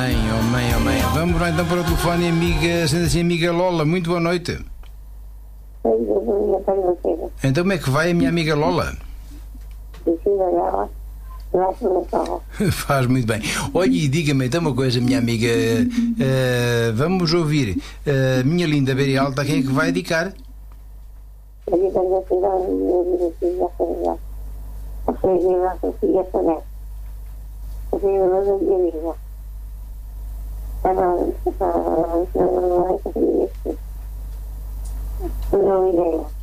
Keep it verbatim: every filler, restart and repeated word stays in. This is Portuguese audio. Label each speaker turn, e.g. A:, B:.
A: Mãe, oh mãe, oh mãe. Vamos lá então para o telefone, amiga, sendo assim, amiga Lola. Muito boa noite. Então como é que vai a minha amiga Lola? Faz muito bem. Olha, e diga-me então uma coisa, minha amiga. Uh, vamos ouvir. Uh, minha linda Beira Alta, quem é que vai dedicar?
B: Eu digo a minha filha, a minha filha, a filha, a filha, a filha, a filha, a filha, a filha, a filha, a filha,